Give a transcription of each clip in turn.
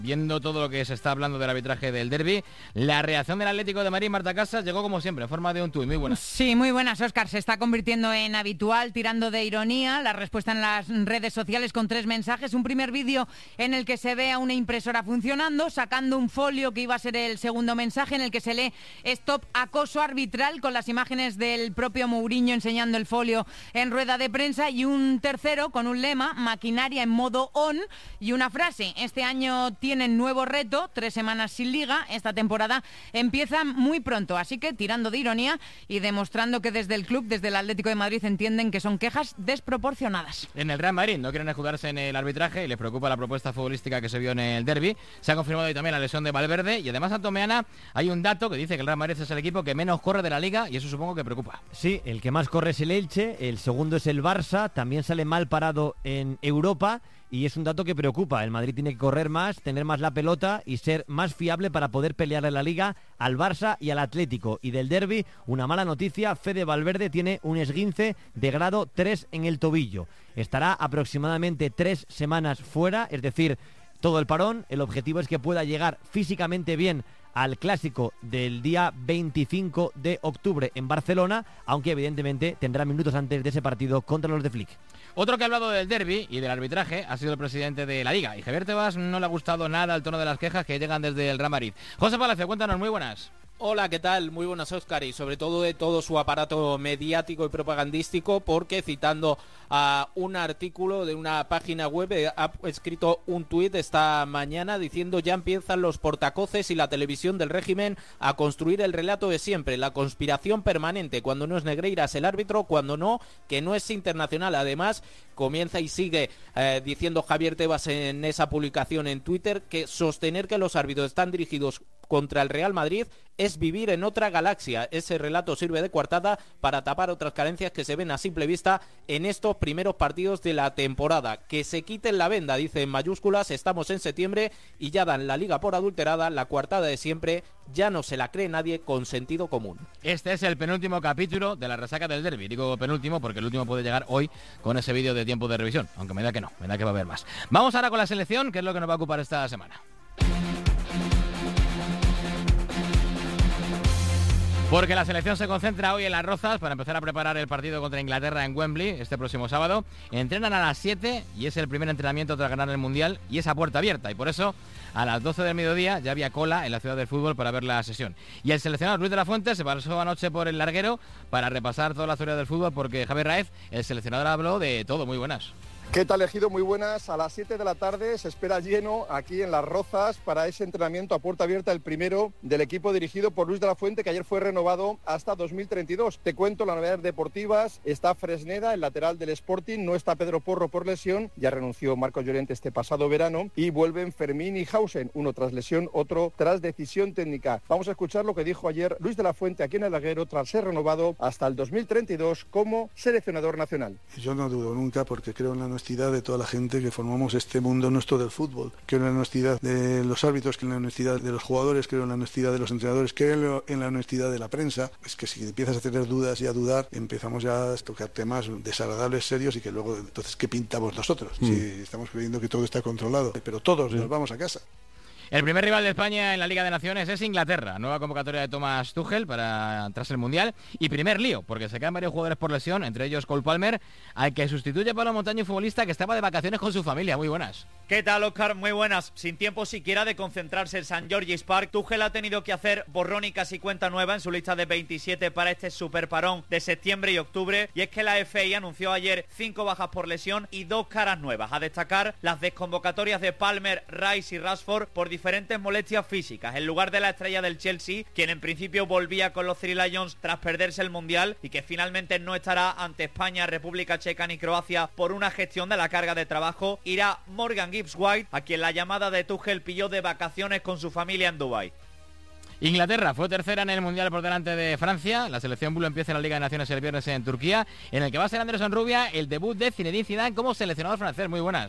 Viendo todo lo que se está hablando del arbitraje del derbi, la reacción del Atlético de Madrid, Marta Casas, llegó como siempre, en forma de un tuit. Muy buenas. Sí, muy buenas, Óscar. Se está convirtiendo en habitual, tirando de ironía, la respuesta en las redes sociales con 3 mensajes. Un primer vídeo en el que se ve a una impresora funcionando, sacando un folio que iba a ser el segundo mensaje, en el que se lee "Stop acoso arbitral", con las imágenes del propio Mourinho enseñando el folio en rueda de prensa, y un tercero con un lema: "Maquinaria en modo on", y una frase: "Este año tienen nuevo reto, 3 semanas sin liga, esta temporada empieza muy pronto", así que tirando de ironía y demostrando que desde el club, desde el Atlético de Madrid, entienden que son quejas desproporcionadas. En el Real Madrid no quieren escudarse en el arbitraje y les preocupa la propuesta futbolística que se vio en el derbi. Se ha confirmado hoy también la lesión de Valverde, y además, Antomeana, hay un dato que dice que el Real Madrid es el equipo que menos corre de la liga, y eso supongo que preocupa. Sí, el que más corre es el Elche, el segundo es el Barça, también sale mal parado en Europa. Y es un dato que preocupa. El Madrid tiene que correr más, tener más la pelota y ser más fiable para poder pelear en la Liga al Barça y al Atlético. Y del derbi, una mala noticia: Fede Valverde tiene un esguince de grado 3 en el tobillo. Estará aproximadamente 3 semanas fuera, es decir, todo el parón. El objetivo es que pueda llegar físicamente bien al clásico del día 25 de octubre en Barcelona, aunque evidentemente tendrá minutos antes de ese partido contra los de Flick. Otro que ha hablado del derbi y del arbitraje ha sido el presidente de la Liga, y Javier Tebas no le ha gustado nada el tono de las quejas que llegan desde el Real Madrid. José Palacio, cuéntanos, muy buenas. Hola, ¿qué tal? Muy buenas, Óscar, y sobre todo de todo su aparato mediático y propagandístico, porque citando a un artículo de una página web ha escrito un tuit esta mañana diciendo: "Ya empiezan los portacoces y la televisión del régimen a construir el relato de siempre, la conspiración permanente, cuando no es Negreiras el árbitro, cuando no, que no es internacional". Además, comienza y sigue diciendo Javier Tebas en esa publicación en Twitter que sostener que los árbitros están dirigidos contra el Real Madrid es vivir en otra galaxia. Ese relato sirve de coartada para tapar otras carencias que se ven a simple vista en estos primeros partidos de la temporada. Que se quiten la venda, dice en mayúsculas. Estamos en septiembre y ya dan la liga por adulterada, la coartada de siempre. Ya no se la cree nadie con sentido común. Este es el penúltimo capítulo de la resaca del derbi. Digo penúltimo porque el último puede llegar hoy con ese vídeo de tiempo de revisión, aunque me da que no, me da que va a haber más. Vamos ahora con la selección, que es lo que nos va a ocupar esta semana. Porque la selección se concentra hoy en Las Rozas para empezar a preparar el partido contra Inglaterra en Wembley este próximo sábado. Entrenan a las 7 y es el primer entrenamiento tras ganar el Mundial, y es a puerta abierta, y por eso a las 12 del mediodía ya había cola en la Ciudad del Fútbol para ver la sesión. Y el seleccionador Luis de la Fuente se pasó anoche por el larguero para repasar toda la historia del fútbol, porque Javier Raez, el seleccionador, habló de todo. Muy buenas. ¿Qué tal, Ejido? Muy buenas. A las 7 de la tarde se espera lleno aquí en Las Rozas para ese entrenamiento a puerta abierta, el primero del equipo dirigido por Luis de la Fuente, que ayer fue renovado hasta 2032. Te cuento las novedades deportivas. Está Fresneda, el lateral del Sporting, no está Pedro Porro por lesión, ya renunció Marcos Llorente este pasado verano, y vuelven Fermín y Hausen, uno tras lesión, otro tras decisión técnica. Vamos a escuchar lo que dijo ayer Luis de la Fuente aquí en el larguero tras ser renovado hasta el 2032 como seleccionador nacional. Yo no dudo nunca, porque creo en la honestidad de toda la gente que formamos este mundo nuestro del fútbol. Creo en la honestidad de los árbitros, creo en la honestidad de los jugadores, creo en la honestidad de los entrenadores, creo en la honestidad de la prensa. Es que si empiezas a tener dudas y a dudar, empezamos ya a tocar temas desagradables, serios, y que luego, entonces, ¿qué pintamos nosotros? Si estamos creyendo que todo está controlado, pero todos nos vamos a casa. El primer rival de España en la Liga de Naciones es Inglaterra. Nueva convocatoria de Thomas Tuchel tras el Mundial. Y primer lío, porque se quedan varios jugadores por lesión, entre ellos Cole Palmer, al que sustituye Pablo Montaño, un futbolista que estaba de vacaciones con su familia. Muy buenas. ¿Qué tal, Óscar? Muy buenas. Sin tiempo siquiera de concentrarse en St. George's Park, Tuchel ha tenido que hacer borrón y casi cuenta nueva en su lista de 27 para este superparón de septiembre y octubre. Y es que la FA anunció ayer 5 bajas por lesión y 2 caras nuevas. A destacar las desconvocatorias de Palmer, Rice y Rashford por diferentes molestias físicas, en lugar de la estrella del Chelsea, quien en principio volvía con los Three Lions tras perderse el Mundial y que finalmente no estará ante España, República Checa ni Croacia por una gestión de la carga de trabajo. Irá Morgan Gibbs-White, a quien la llamada de Tuchel pilló de vacaciones con su familia en Dubái. Inglaterra fue tercera en el Mundial por delante de Francia. La selección Bulo empieza en la Liga de Naciones el viernes en Turquía, en el que va a ser Anderson Rubia el debut de Zinedine Zidane como seleccionador francés. Muy buenas.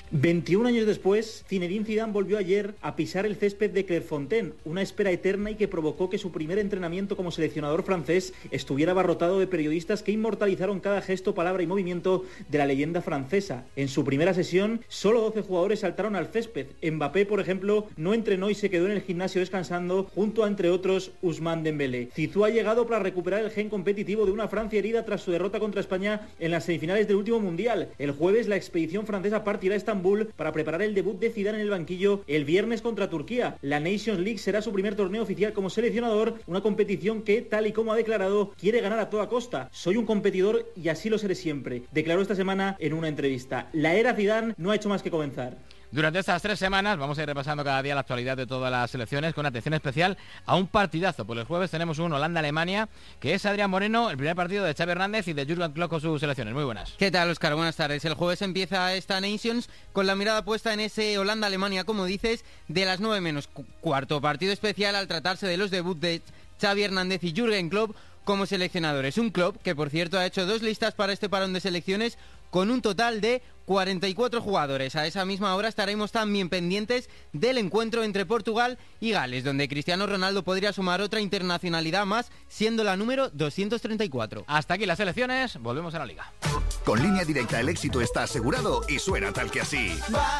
21 años después, Zinedine Zidane volvió ayer a pisar el césped de Clairefontaine, una espera eterna y que provocó que su primer entrenamiento como seleccionador francés estuviera abarrotado de periodistas que inmortalizaron cada gesto, palabra y movimiento de la leyenda francesa. En su primera sesión, solo 12 jugadores saltaron al césped. Mbappé, por ejemplo, no entrenó y se quedó en el gimnasio descansando, junto a, entre otros, Ousmane Dembélé. Zizou ha llegado para recuperar el gen competitivo de una Francia herida tras su derrota contra España en las semifinales del último Mundial. El jueves, la expedición francesa partirá a Estambul para preparar el debut de Zidane en el banquillo el viernes contra Turquía. La Nations League será su primer torneo oficial como seleccionador, una competición que, tal y como ha declarado, quiere ganar a toda costa. Soy un competidor y así lo seré siempre, declaró esta semana en una entrevista. La era Zidane no ha hecho más que comenzar. Durante estas 3 semanas vamos a ir repasando cada día la actualidad de todas las selecciones con atención especial a un partidazo. Por el jueves tenemos un Holanda-Alemania, que es Adrián Moreno, el primer partido de Xavi Hernández y de Jürgen Klopp con sus selecciones. Muy buenas. ¿Qué tal, Óscar? Buenas tardes. El jueves empieza esta Nations con la mirada puesta en ese Holanda-Alemania, como dices, de las 9 menos cuarto. Partido especial al tratarse de los debuts de Xavi Hernández y Jürgen Klopp como seleccionadores. Un Klopp que, por cierto, ha hecho 2 listas para este parón de selecciones con un total de 44 jugadores. A esa misma hora estaremos también pendientes del encuentro entre Portugal y Gales, donde Cristiano Ronaldo podría sumar otra internacionalidad más, siendo la número 234. Hasta aquí las selecciones, volvemos a la Liga. Con Línea Directa el éxito está asegurado y suena tal que así.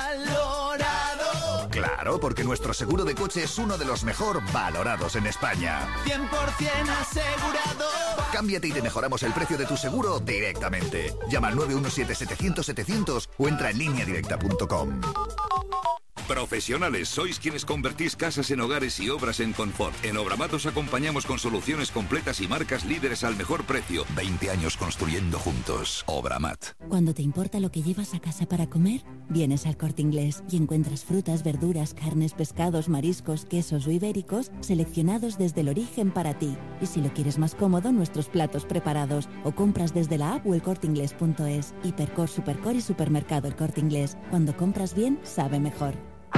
¡Valorado! Claro, porque nuestro seguro de coche es uno de los mejor valorados en España. 100% asegurado. Cámbiate y te mejoramos el precio de tu seguro directamente. Llama al 917-700-700 o entra en lineadirecta.com. Profesionales, sois quienes convertís casas en hogares y obras en confort. En Obramat os acompañamos con soluciones completas y marcas líderes al mejor precio. 20 años construyendo juntos. Obramat. Cuando te importa lo que llevas a casa para comer, vienes al Corte Inglés y encuentras frutas, verduras, carnes, pescados, mariscos, quesos o ibéricos seleccionados desde el origen para ti. Y si lo quieres más cómodo, nuestros platos preparados o compras desde la app o elcorteinglés.es. Hipercor, Supercor y Supermercado El Corte Inglés. Cuando compras bien, sabe mejor.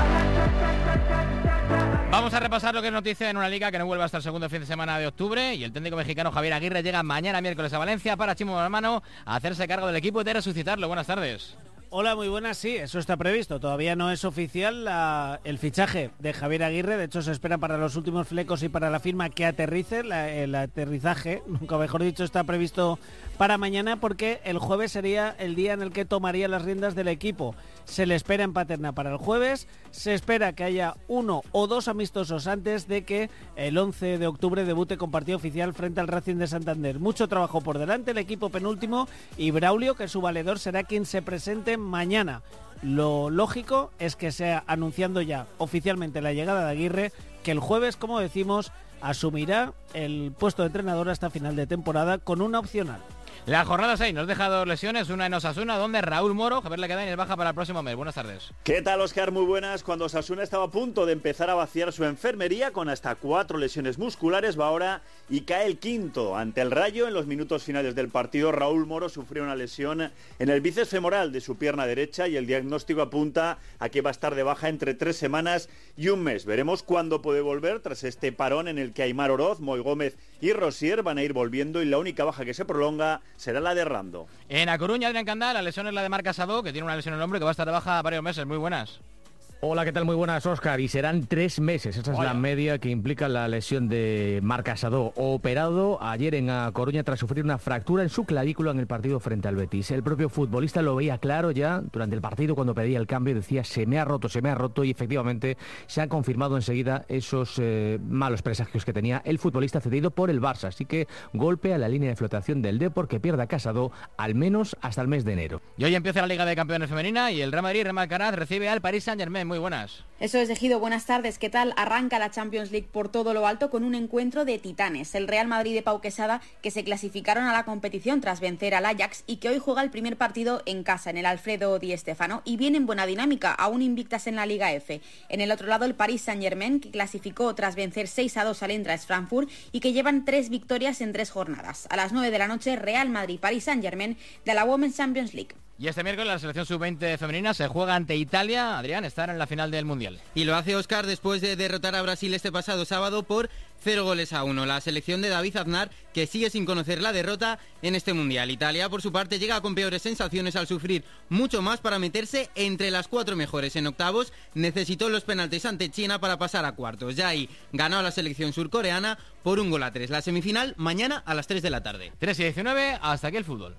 Vamos a repasar lo que es noticia en una liga que no vuelve hasta el segundo fin de semana de octubre, y el técnico mexicano Javier Aguirre llega mañana miércoles a Valencia para Chimo Hermano a hacerse cargo del equipo y de resucitarlo. Buenas tardes. Hola, muy buenas, sí, eso está previsto. Todavía no es oficial el fichaje de Javier Aguirre. De hecho, se espera para los últimos flecos y para la firma que aterrice. El aterrizaje, nunca mejor dicho, está previsto para mañana, porque el jueves sería el día en el que tomaría las riendas del equipo. Se le espera en Paterna para el jueves. Se espera que haya 1 o 2 amistosos antes de que el 11 de octubre debute con partido oficial frente al Racing de Santander. Mucho trabajo por delante, el equipo penúltimo, y Braulio, que es su valedor, será quien se presente mañana. Lo lógico es que sea anunciando ya oficialmente la llegada de Aguirre, que el jueves, como decimos, asumirá el puesto de entrenador hasta final de temporada con una opcional. La jornada 6 nos deja 2 lesiones, una en Osasuna, donde Raúl Moro, Javier Lequedain, baja para el próximo mes. Buenas tardes. ¿Qué tal, Óscar? Muy buenas. Cuando Osasuna estaba a punto de empezar a vaciar su enfermería con hasta 4 lesiones musculares, va ahora y cae el quinto ante el Rayo. En los minutos finales del partido, Raúl Moro sufrió una lesión en el bíceps femoral de su pierna derecha y el diagnóstico apunta a que va a estar de baja entre 3 semanas y un mes. Veremos cuándo puede volver tras este parón en el que Aimar Oroz, Moy Gómez y Rosier van a ir volviendo, y la única baja que se prolonga será la de Rando. En A Coruña, Adrián Candá, la lesión es la de Marc Casado, que tiene una lesión en el hombro que va a estar de baja varios meses. Muy buenas. Hola, ¿qué tal? Muy buenas, Óscar. Y serán 3 meses. Esa es la media que implica la lesión de Marc Casado, operado ayer en A Coruña tras sufrir una fractura en su clavícula en el partido frente al Betis. El propio futbolista lo veía claro ya durante el partido cuando pedía el cambio. Decía, se me ha roto, y efectivamente se han confirmado enseguida esos malos presagios que tenía el futbolista cedido por el Barça. Así que golpe a la línea de flotación del Depor, que pierda a Casado al menos hasta el mes de enero. Y hoy empieza la Liga de Campeones femenina y el Real Madrid, Real Alcaraz, recibe al Paris Saint-Germain. Muy buenas. Eso es, Ejido, buenas tardes. ¿Qué tal? Arranca la Champions League por todo lo alto con un encuentro de titanes. El Real Madrid de Pau Quesada, que se clasificaron a la competición tras vencer al Ajax y que hoy juega el primer partido en casa, en el Alfredo Di Stéfano, y viene en buena dinámica, aún invictas en la Liga F. En el otro lado, el Paris Saint-Germain, que clasificó tras vencer 6-2 al Eintracht Frankfurt y que llevan 3 victorias en 3 jornadas. A las 9 de la noche, Real Madrid-Paris Saint-Germain de la Women's Champions League. Y este miércoles la selección sub-20 femenina se juega ante Italia. Adrián, estar en la final del Mundial. Y lo hace Óscar después de derrotar a Brasil este pasado sábado por 0-1. La selección de David Aznar, que sigue sin conocer la derrota en este Mundial. Italia, por su parte, llega con peores sensaciones al sufrir mucho más para meterse entre las 4 mejores. En octavos necesitó los penaltis ante China para pasar a cuartos. Ya ahí ganó a la selección surcoreana por 1-3. La semifinal mañana a las 3 de la tarde. 3:19, hasta aquí el fútbol.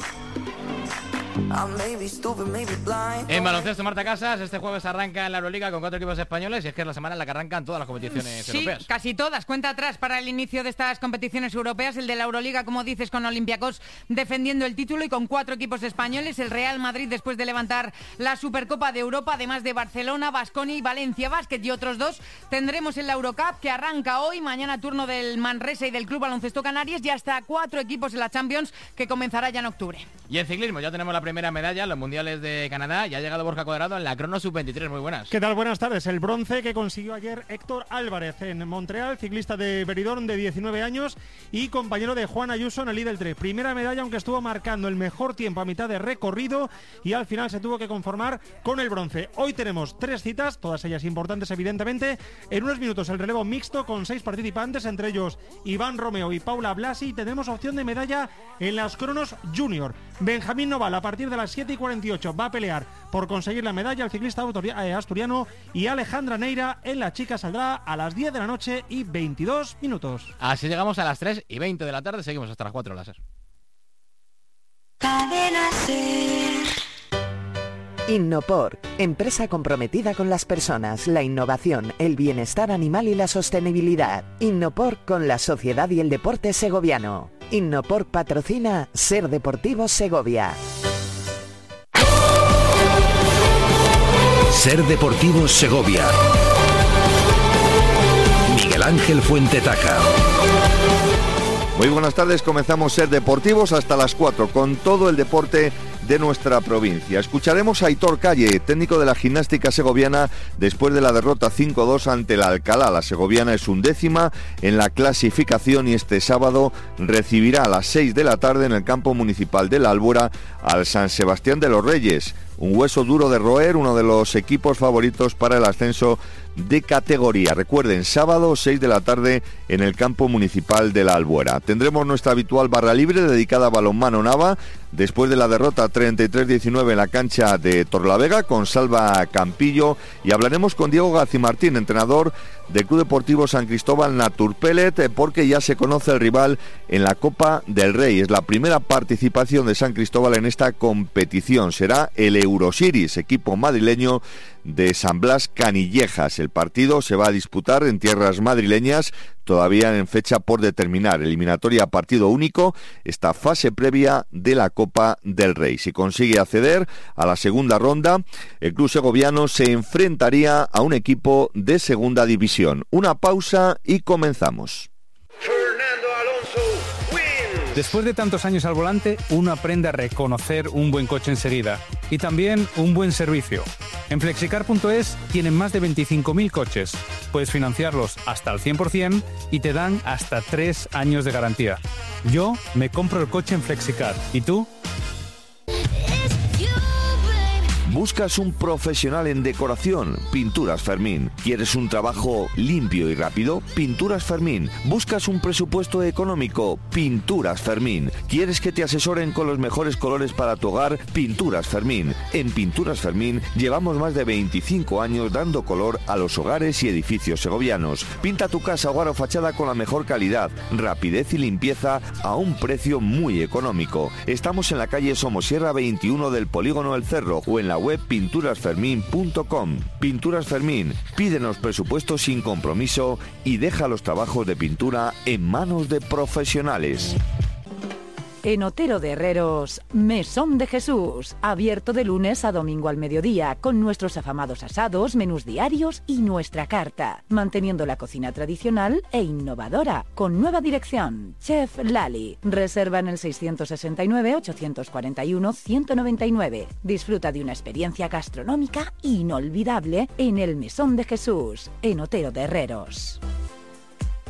En baloncesto, Marta Casas, este jueves arranca en la Euroliga con 4 equipos españoles y es que es la semana en la que arrancan todas las competiciones europeas. Sí, casi todas. Cuenta atrás para el inicio de estas competiciones europeas, el de la Euroliga, como dices, con Olympiacos defendiendo el título y con 4 equipos españoles, el Real Madrid después de levantar la Supercopa de Europa, además de Barcelona, Baskonia y Valencia Basket, y otros 2 tendremos en la Eurocup, que arranca hoy, mañana turno del Manresa y del Club Baloncesto Canarias, y hasta 4 equipos en la Champions, que comenzará ya en octubre. Y en ciclismo ya tenemos la primera medalla en los mundiales de Canadá y ha llegado Borja Cuadrado en la crono sub-23. Muy buenas. ¿Qué tal? Buenas tardes. El bronce que consiguió ayer Héctor Álvarez en Montreal, ciclista de Benidorm de 19 años y compañero de Juan Ayuso en el Lidl 3. Primera medalla, aunque estuvo marcando el mejor tiempo a mitad de recorrido y al final se tuvo que conformar con el bronce. Hoy tenemos 3 citas, todas ellas importantes evidentemente. En unos minutos el relevo mixto con 6 participantes, entre ellos Iván Romeo y Paula Blasi. Y tenemos opción de medalla en las cronos junior. Benjamín Noval a partir de las 7:48 va a pelear por conseguir la medalla, el ciclista asturiano, y Alejandra Neira en la chica saldrá a las 10 de la noche y 22 minutos. Así llegamos a las 3:20 de la tarde, seguimos hasta las 4 láser. Innopor, empresa comprometida con las personas, la innovación, el bienestar animal y la sostenibilidad. Innopor con la sociedad y el deporte segoviano. Innopor patrocina Ser Deportivo Segovia. Ser Deportivo Segovia. Miguel Ángel Fuentetaca. Muy buenas tardes, comenzamos Ser Deportivos hasta las 4 con todo el deporte de nuestra provincia. Escucharemos a Aitor Calle, técnico de la gimnástica segoviana, después de la derrota 5-2 ante la Alcalá. La segoviana es 11ª en la clasificación y este sábado recibirá a las 6 de la tarde en el campo municipal de la Albora al San Sebastián de los Reyes. Un hueso duro de roer, uno de los equipos favoritos para el ascenso de categoría. Recuerden, sábado 6 de la tarde en el campo municipal de la Albuera. Tendremos nuestra habitual barra libre dedicada a balonmano Nava, después de la derrota 33-19 en la cancha de Torlavega con Salva Campillo, y hablaremos con Diego Garcimartín, entrenador del Club Deportivo San Cristóbal Naturpelet, porque ya se conoce el rival en la Copa del Rey. Es la primera participación de San Cristóbal en esta competición. Será el Eurosiris, equipo madrileño de San Blas Canillejas. El partido se va a disputar en tierras madrileñas, todavía en fecha por determinar. Eliminatoria a partido único, esta fase previa de la Copa del Rey. Si consigue acceder a la segunda ronda, el club segoviano se enfrentaría a un equipo de segunda división. Una pausa y comenzamos. Después de tantos años al volante, uno aprende a reconocer un buen coche enseguida y también un buen servicio. En Flexicar.es tienen más de 25.000 coches. Puedes financiarlos hasta al 100% y te dan hasta 3 años de garantía. Yo me compro el coche en Flexicar. ¿Y tú? ¿Buscas un profesional en decoración? Pinturas Fermín. ¿Quieres un trabajo limpio y rápido? Pinturas Fermín. ¿Buscas un presupuesto económico? Pinturas Fermín. ¿Quieres que te asesoren con los mejores colores para tu hogar? Pinturas Fermín. En Pinturas Fermín llevamos más de 25 años dando color a los hogares y edificios segovianos. Pinta tu casa, hogar o fachada con la mejor calidad, rapidez y limpieza a un precio muy económico. Estamos en la calle Somosierra 21 del Polígono El Cerro o en la web pinturasfermin.com. Pinturas Fermín, pídenos presupuesto sin compromiso y deja los trabajos de pintura en manos de profesionales. En Otero de Herreros, Mesón de Jesús, abierto de lunes a domingo al mediodía, con nuestros afamados asados, menús diarios y nuestra carta, manteniendo la cocina tradicional e innovadora, con nueva dirección, Chef Lali. Reserva en el 669-841-199. Disfruta de una experiencia gastronómica inolvidable en el Mesón de Jesús, en Otero de Herreros.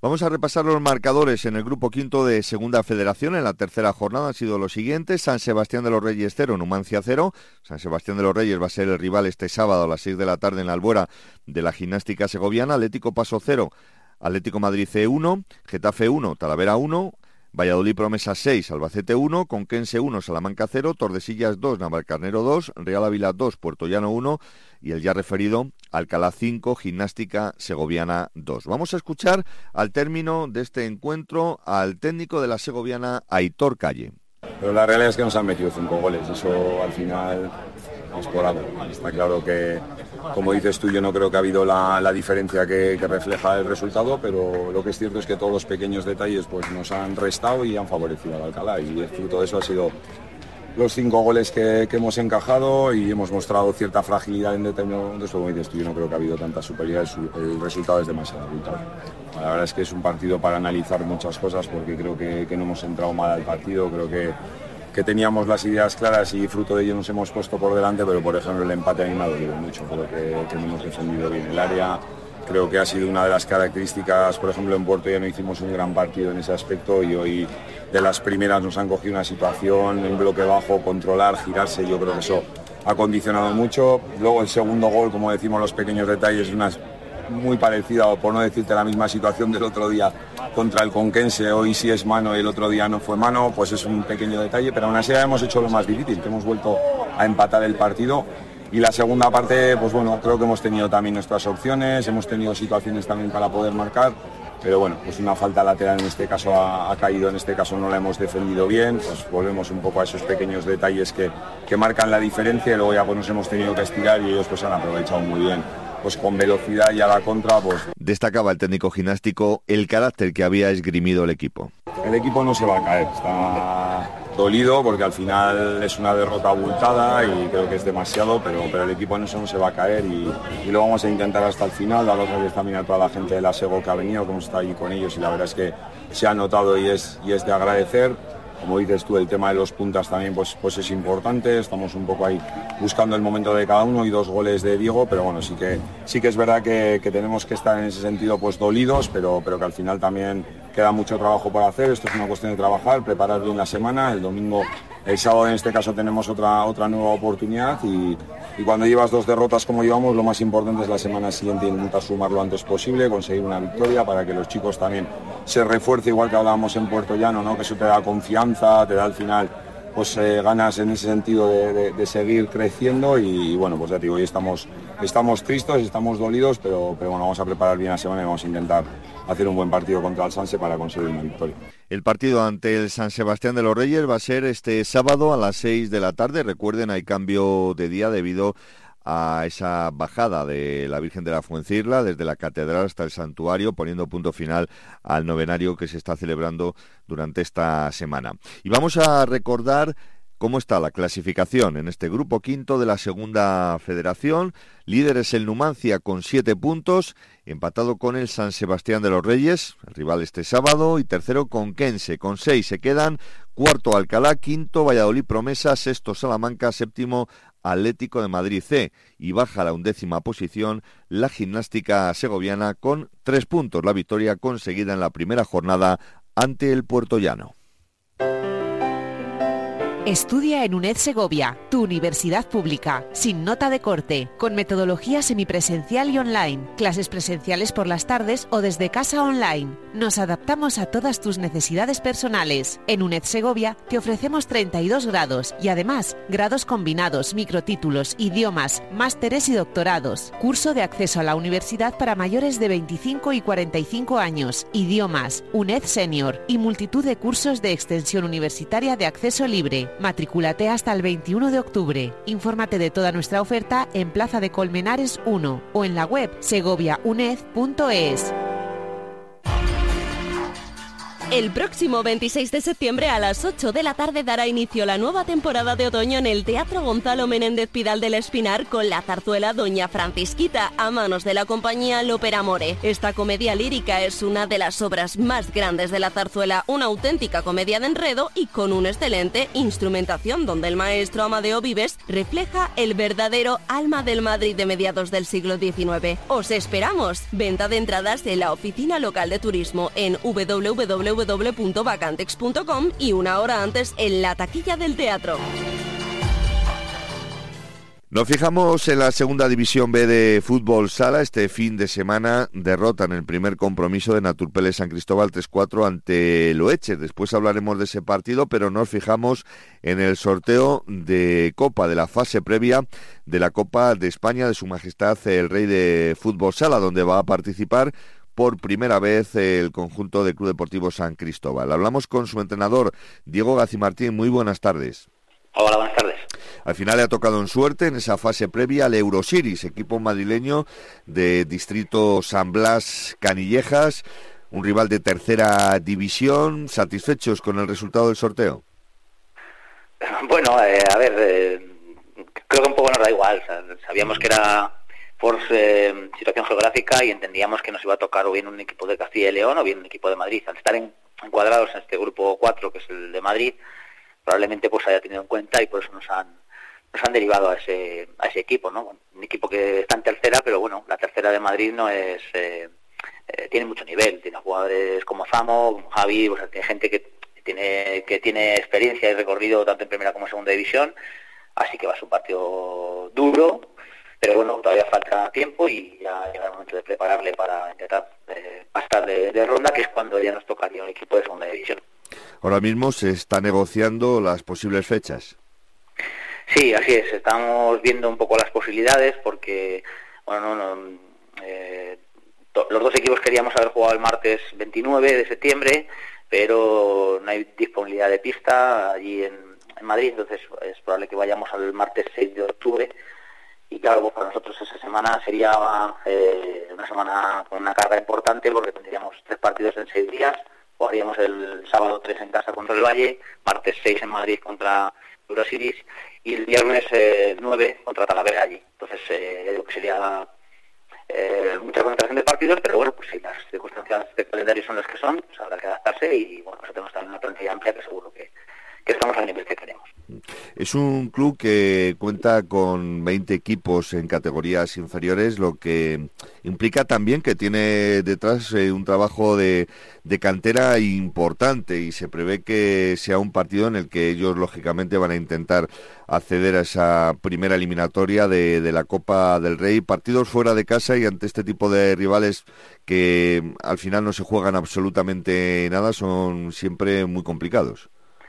Vamos a repasar los marcadores en el grupo quinto de Segunda Federación. En la tercera jornada han sido los siguientes: San Sebastián de los Reyes 0, Numancia 0. San Sebastián de los Reyes va a ser el rival este sábado a las 6 de la tarde en la Albuera de la Gimnástica Segoviana. Atlético Paso 0, Atlético Madrid C 1, Getafe 1, Talavera 1, Valladolid Promesas 6, Albacete 1, Conquense 1, Salamanca 0, Tordesillas 2, Navalcarnero 2, Real Ávila 2, Puertollano 1 y el ya referido Alcalá 5, Gimnástica Segoviana 2. Vamos a escuchar al término de este encuentro al técnico de la segoviana, Aitor Calle. Pero la realidad es que nos han metido 5 goles, eso al final es por algo. Está claro que, como dices tú, yo no creo que ha habido la diferencia que refleja el resultado, pero lo que es cierto es que todos los pequeños detalles pues nos han restado y han favorecido al Alcalá, y el fruto de eso ha sido los 5 goles que hemos encajado, y hemos mostrado cierta fragilidad en determinados momentos. Como dices tú, yo no creo que ha habido tanta superioridad, el resultado es demasiado abultado. La verdad es que es un partido para analizar muchas cosas, porque creo que no hemos entrado mal al partido, creo que teníamos las ideas claras y fruto de ello nos hemos puesto por delante, pero por ejemplo el empate a mí me ha dolido mucho, creo que no hemos defendido bien el área. Creo que ha sido una de las características, por ejemplo en Puerto ya no hicimos un gran partido en ese aspecto, y hoy de las primeras nos han cogido una situación en bloque bajo, controlar, girarse, yo creo que eso ha condicionado mucho. Luego el segundo gol, como decimos, los pequeños detalles, una muy parecida, o por no decirte la misma situación del otro día contra el Conquense. Hoy sí es mano y el otro día no fue mano, pues es un pequeño detalle, pero aún así hemos hecho lo más difícil, que hemos vuelto a empatar el partido. Y la segunda parte, pues bueno, creo que hemos tenido también nuestras opciones, hemos tenido situaciones también para poder marcar, pero bueno, pues una falta lateral en este caso ha caído, en este caso no la hemos defendido bien, pues volvemos un poco a esos pequeños detalles que marcan la diferencia, y luego ya pues nos hemos tenido que estirar y ellos pues han aprovechado muy bien, pues con velocidad y a la contra, pues... Destacaba el técnico gimnástico el carácter que había esgrimido el equipo. El equipo no se va a caer, está dolido porque al final es una derrota abultada y creo que es demasiado, pero el equipo en eso no se va a caer y lo vamos a intentar hasta el final. Dar las gracias también a toda la gente de la Sego que ha venido, que hemos estado allí con ellos, y la verdad es que se ha notado y es de agradecer. Como dices tú, el tema de los puntas también pues es importante, estamos un poco ahí buscando el momento de cada uno, y 2 goles de Diego, pero bueno, sí que es verdad que tenemos que estar en ese sentido pues dolidos, pero que al final también queda mucho trabajo por hacer. Esto es una cuestión de trabajar, preparar bien la semana. El sábado en este caso tenemos otra nueva oportunidad, y cuando llevas 2 derrotas como llevamos, lo más importante es la semana siguiente intentar sumar lo antes posible, conseguir una victoria para que los chicos también se refuerce, igual que hablábamos en Puerto Llano, ¿no? Que eso te da confianza, te da al final pues ganas en ese sentido de seguir creciendo, y bueno, pues ya te digo, hoy estamos tristes, estamos dolidos, pero bueno, vamos a preparar bien la semana y vamos a intentar hacer un buen partido contra el Sanse para conseguir una victoria. El partido ante el San Sebastián de los Reyes va a ser este sábado a las 6 de la tarde. Recuerden, hay cambio de día debido a esa bajada de la Virgen de la Fuencirla desde la catedral hasta el santuario, poniendo punto final al novenario que se está celebrando durante esta semana. Y vamos a recordar cómo está la clasificación en este grupo quinto de la Segunda Federación. Líder es el Numancia con 7 puntos, empatado con el San Sebastián de los Reyes, el rival este sábado, y tercero Conquense con 6. Se quedan cuarto Alcalá, quinto Valladolid Promesa, sexto Salamanca, séptimo Atlético de Madrid C, y baja a la 11ª posición la Gimnástica Segoviana con 3 puntos. La victoria conseguida en la primera jornada ante el Puertollano. Estudia en UNED Segovia, tu universidad pública, sin nota de corte, con metodología semipresencial y online, clases presenciales por las tardes o desde casa online. Nos adaptamos a todas tus necesidades personales. En UNED Segovia te ofrecemos 32 grados y además grados combinados, microtítulos, idiomas, másteres y doctorados. Curso de acceso a la universidad para mayores de 25 y 45 años, idiomas, UNED Senior y multitud de cursos de extensión universitaria de acceso libre. Matricúlate hasta el 21 de octubre. Infórmate de toda nuestra oferta en Plaza de Colmenares 1 o en la web segoviauned.es. El próximo 26 de septiembre a las 8 de la tarde dará inicio la nueva temporada de otoño en el Teatro Gonzalo Menéndez Pidal del Espinar con la zarzuela Doña Francisquita a manos de la compañía Lópera More. Esta comedia lírica es una de las obras más grandes de la zarzuela, una auténtica comedia de enredo y con una excelente instrumentación donde el maestro Amadeo Vives refleja el verdadero alma del Madrid de mediados del siglo XIX. ¡Os esperamos! Venta de entradas en la oficina local de turismo en www.vacantex.com y una hora antes en la taquilla del teatro. Nos fijamos en la segunda división B de fútbol sala. Este fin de semana derrotan el primer compromiso de Naturpele San Cristóbal 3-4 ante Loeche. Después hablaremos de ese partido, pero nos fijamos en el sorteo de Copa, de la fase previa de la Copa de España de Su Majestad el Rey de Fútbol Sala, donde va a participar por primera vez el conjunto del Club Deportivo San Cristóbal. Hablamos con su entrenador, Diego Gacimartín. Muy buenas tardes. Hola, buenas tardes. Al final le ha tocado en suerte en esa fase previa al Eurosiris, equipo madrileño de distrito San Blas Canillejas, un rival de tercera división. ¿Satisfechos con el resultado del sorteo? Bueno, a ver, creo que un poco nos da igual. O sea, sabíamos que era por situación geográfica y entendíamos que nos iba a tocar o bien un equipo de Castilla y León o bien un equipo de Madrid. Al estar encuadrados en este grupo 4, que es el de Madrid, probablemente pues haya tenido en cuenta y por eso nos han derivado a ese equipo, ¿no? Un equipo que está en tercera, pero bueno, la tercera de Madrid no es tiene mucho nivel, tiene jugadores como Zamo, como Javi, o sea, tiene gente que tiene experiencia y recorrido tanto en primera como en segunda división, así que va a ser un partido duro, pero bueno, todavía falta tiempo y ya llega el momento de prepararle para intentar pasar de ronda, que es cuando ya nos tocaría un equipo de segunda división. Ahora mismo se está negociando las posibles fechas. Sí, así es. Estamos viendo un poco las posibilidades porque, bueno, los dos equipos queríamos haber jugado el martes 29 de septiembre, pero no hay disponibilidad de pista allí en Madrid, entonces es probable que vayamos al martes 6 de octubre. Y claro, pues para nosotros esa semana sería una semana con una carga importante porque tendríamos 3 partidos en 6 días. Jugaríamos el sábado 3 en casa contra el Valle, martes 6 en Madrid contra Eurosiris y el viernes 9 contra Talavera allí. Entonces, lo que sería mucha concentración de partidos, pero bueno, pues si las circunstancias de calendario son las que son, pues habrá que adaptarse y bueno, pues tenemos también una plantilla amplia que seguro que estamos al nivel que queremos. Es un club que cuenta con 20 equipos en categorías inferiores, lo que implica también que tiene detrás un trabajo de cantera importante y se prevé que sea un partido en el que ellos lógicamente van a intentar acceder a esa primera eliminatoria de la Copa del Rey. Partidos fuera de casa y ante este tipo de rivales que al final no se juegan absolutamente nada son siempre muy complicados.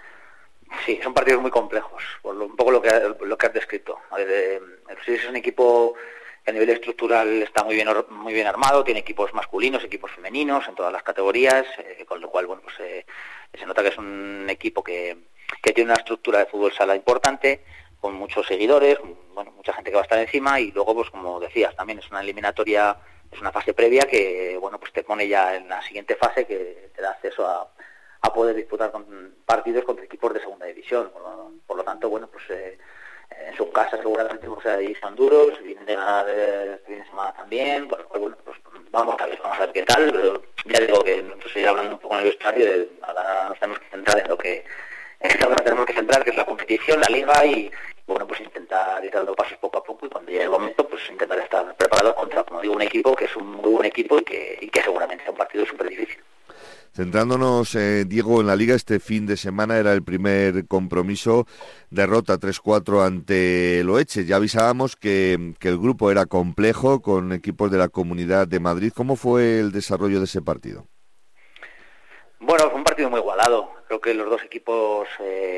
Sí, son partidos muy complejos, por un poco lo que has descrito. El Eurosiris es un equipo que a nivel estructural está muy bien armado, tiene equipos masculinos, equipos femeninos en todas las categorías, con lo cual bueno, pues se nota que es un equipo que tiene una estructura de fútbol sala importante, con muchos seguidores, bueno, mucha gente que va a estar encima y luego, pues como decías, también es una eliminatoria, es una fase previa que bueno, pues te pone ya en la siguiente fase que te da acceso a poder disputar con partidos contra equipos de segunda división. Por lo tanto, bueno, pues en su casa seguramente ahí son duros, vienen de ganar este fin de semana también, por lo cual, bueno, pues vamos a ver qué tal, pero ya digo que nosotros ir hablando un poco en el vestuario, ahora nos tenemos que centrar en lo que tenemos que centrar, que es la competición, la liga y bueno, pues intentar ir dando pasos poco a poco y cuando llegue el momento, pues intentar estar preparados contra, como digo, un equipo que es un muy buen equipo y que seguramente es un partido súper difícil. Centrándonos, Diego, en la Liga, este fin de semana era el primer compromiso, derrota 3-4 ante Loeche. Ya avisábamos que el grupo era complejo, con equipos de la Comunidad de Madrid. ¿Cómo fue el desarrollo de ese partido? Bueno, fue un partido muy igualado. Creo que los dos equipos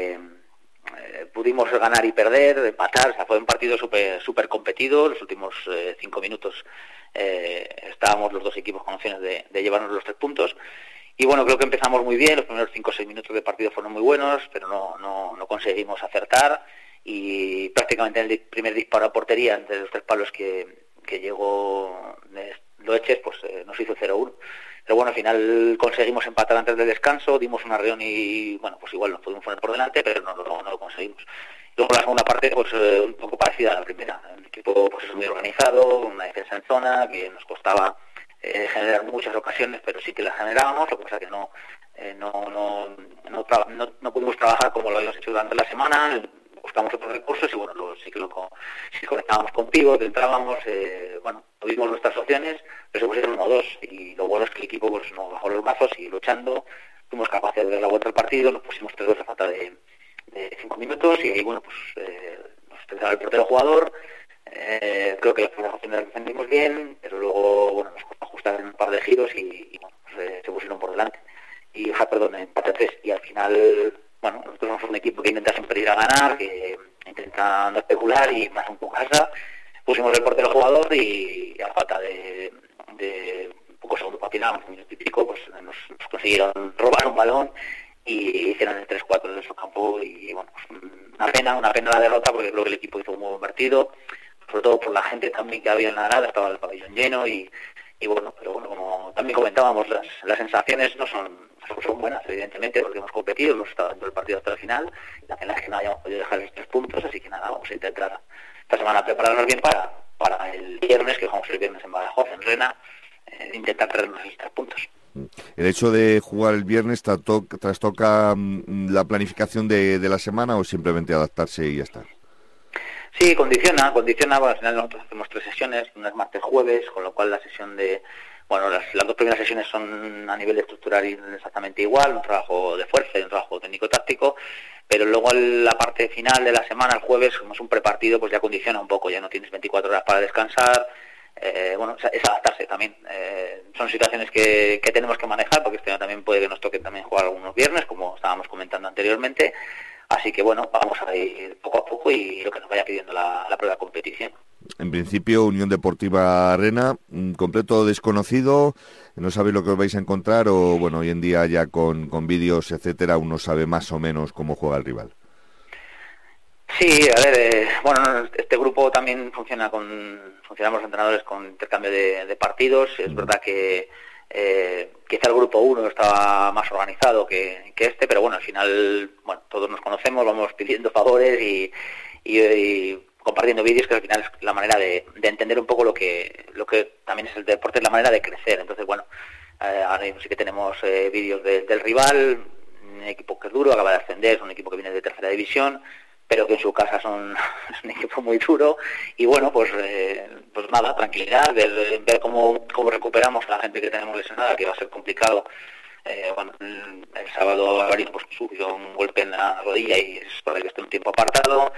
pudimos ganar y perder, empatar. O sea, fue un partido súper competido. Los últimos 5 minutos estábamos los dos equipos con opciones de llevarnos los 3 puntos. Y bueno, creo que empezamos muy bien, los primeros 5 o 6 minutos de partido fueron muy buenos, pero no conseguimos acertar y prácticamente en el primer disparo a portería, entre los 3 palos que llegó Loeches, pues nos hizo 0-1. bueno, al final conseguimos empatar antes del descanso, dimos una reunión y bueno, pues igual nos pudimos poner por delante, pero no lo conseguimos. Luego la segunda parte, pues un poco parecida a la primera. El equipo pues es muy organizado, una defensa en zona, que nos costaba generar muchas ocasiones, pero sí que las generábamos, lo que pasa que no pudimos trabajar como lo habíamos hecho durante la semana. Buscamos otros recursos y bueno, sí conectábamos con pivot, entrábamos, tuvimos nuestras opciones, pero se pusieron 1-2 y lo bueno es que el equipo pues nos bajó los brazos y luchando, fuimos capaces de dar la vuelta al partido, nos pusimos 3-2 a falta de 5 minutos y bueno, pues nos estresaba el portero jugador, creo que las primeras opciones las defendimos bien, pero luego bueno, nos costó ajustar en un par de giros y bueno, pues, se pusieron por delante empate a 3 y al final. Bueno, nosotros somos un equipo que intenta siempre ir a ganar, que intenta no especular y más un poco casa. Pusimos el portero jugador y a falta de poco segundo para final, un minuto y pico, pues nos consiguieron robar un balón y hicieron el 3-4 de su campo y bueno, pues una pena la derrota porque creo que el equipo hizo un muy buen partido, sobre todo por la gente también que había en la grada, estaba el pabellón lleno y bueno, pero bueno, como también comentábamos, las sensaciones no son buenas, evidentemente, porque hemos competido, hemos estado dentro del partido hasta el final, la pena es que no hayamos podido dejar esos 3 puntos, así que nada, vamos a intentar esta semana prepararnos bien para el viernes, que jugamos el viernes en Badajoz, en Rena, intentar traernos esos 3 puntos. ¿El hecho de jugar el viernes trastoca la planificación de la semana o simplemente adaptarse y ya está? Sí, condiciona, bueno, al final nosotros hacemos 3 sesiones, una es martes jueves, con lo cual la sesión las 2 primeras sesiones son a nivel estructural exactamente igual, un trabajo de fuerza y un trabajo técnico-táctico, pero luego la parte final de la semana, el jueves, como es un prepartido, pues ya condiciona un poco, ya no tienes 24 horas para descansar, es adaptarse también. Son situaciones que tenemos que manejar, porque este año también puede que nos toque también jugar algunos viernes, como estábamos comentando anteriormente, así que bueno, vamos a ir poco a poco y lo que nos vaya pidiendo la propia competición. En principio, Unión Deportiva Rena, completo desconocido, no sabéis lo que os vais a encontrar o, bueno, hoy en día ya con vídeos, etcétera, uno sabe más o menos cómo juega el rival. Sí, a ver, este grupo también funcionamos los entrenadores con intercambio de partidos, es verdad que quizá el grupo 1 estaba más organizado que este, pero bueno, al final, bueno, todos nos conocemos, vamos pidiendo favores y compartiendo vídeos, que al final es la manera de entender un poco lo que también es el deporte, es la manera de crecer. Entonces, bueno, ahora sí que tenemos vídeos del rival, un equipo que es duro, acaba de ascender, es un equipo que viene de tercera división, pero que en su casa es un equipo muy duro, y bueno, pues nada, tranquilidad, ver cómo recuperamos a la gente que tenemos lesionada, que va a ser complicado. El sábado Alvarito pues sufrió un golpe en la rodilla y es probable que esté un tiempo apartado.